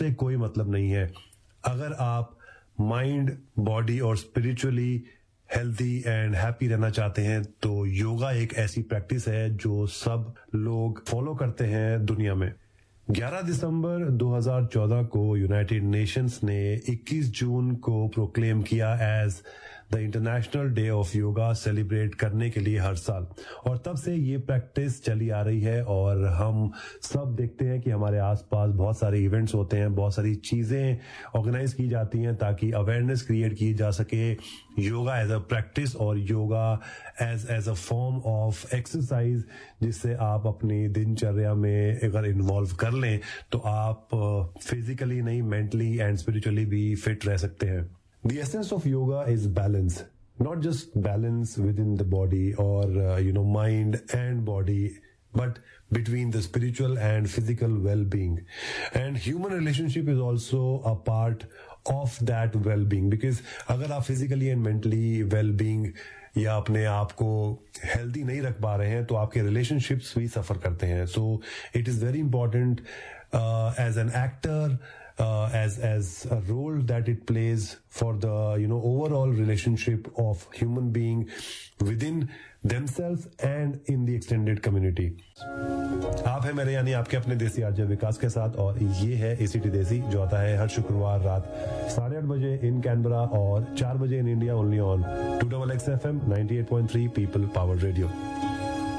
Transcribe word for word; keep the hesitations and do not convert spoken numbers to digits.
से कोई मतलब नहीं है। अगर आप माइंड, बॉडी और स्पिरिचुअली हेल्थी एंड हैप्पी रहना चाहते हैं तो योगा एक ऐसी प्रैक्टिस है जो सब लोग फॉलो करते हैं दुनिया में। ग्यारह दिसंबर दो हज़ार चौदह को यूनाइटेड नेशंस ने इक्कीस जून को प्रोक्लेम किया as the international day of yoga celebrate करने के लिए हर साल, और तब से ये प्रैक्टिस चली आ रही है। और हम सब देखते हैं कि हमारे आसपास बहुत सारे इवेंट्स होते हैं, बहुत सारी चीजें ऑर्गेनाइज की जाती हैं ताकि अवेयरनेस क्रिएट की जा सके योगा एज अ प्रैक्टिस और yoga as as a form of exercise, जिससे आप अपनी दिनचर्या में अगर इन्वॉल्व कर लें तो आप फिजिकली नहीं, मेंटली एंड स्पिरिचुअली भी फिट रह सकते हैं। The essence of yoga is balance, not just balance within the body or uh, you know mind and body, but between the spiritual and physical well-being. And human relationship is also a part of that well-being, because अगर आप physically and mentally well-being या अपने आप को healthy नहीं रख पा रहे हैं तो आपके रिलेशनशिप्स भी सफर करते हैं। So it is very important as an actor, Uh, as as a role that it plays for the you know overall relationship of human being within themselves and in the extended community. आप है मेरे यानी आपके अपने देसी RJ विकास के साथ, और ये है एसीटी देसी जो आता है हर शुक्रवार रात साढ़े आठ बजे इन कैनबरा और चार बजे in India, only on to double x F M ninety eight point three people power radio.